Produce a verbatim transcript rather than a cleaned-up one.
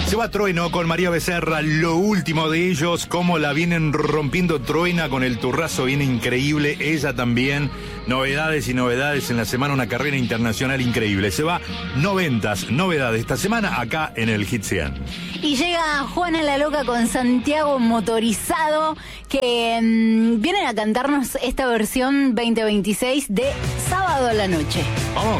Se va Trueno con María Becerra, lo último de ellos, cómo la vienen rompiendo Truena con el turrazo, viene increíble, ella también, novedades y novedades en la semana, una carrera internacional increíble. Se va noventas, novedades esta semana acá en el Hit cien. Y llega Juana la Loca con Santiago Motorizado, que mmm, vienen a cantarnos esta versión veinte veintiséis de Sábado a la Noche. Vamos.